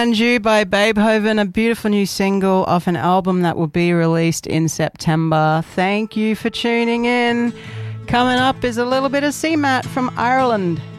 And You by Beethoven, a beautiful new single off an album that will be released in September. Thank you for tuning in. Coming up is a little bit of CMAT from Ireland.